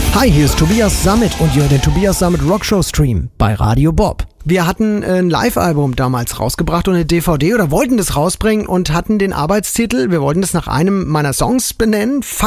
Hi, hier ist Tobias Sammet und ihr hört den Tobias Sammet Rockshow Stream bei Radio Bob. Wir hatten ein Live-Album damals rausgebracht und eine DVD oder wollten das rausbringen und hatten den Arbeitstitel, wir wollten das nach einem meiner Songs benennen,